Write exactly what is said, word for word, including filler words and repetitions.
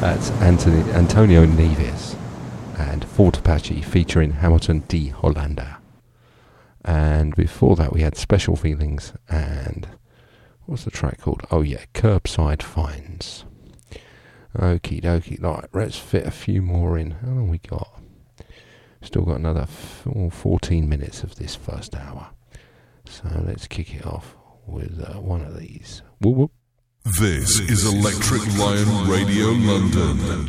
That's Anthony, Antonio Neves and Fort Apache featuring Hamilton D. Hollander. And before that we had Special Feelings and what's the track called? Oh yeah, Curbside Finds. Okie dokie, right, let's fit a few more in. How long we got? Still got another f- oh, fourteen minutes of this first hour. So let's kick it off with uh, one of these. Whoop whoop. This is Electric Lion Radio London.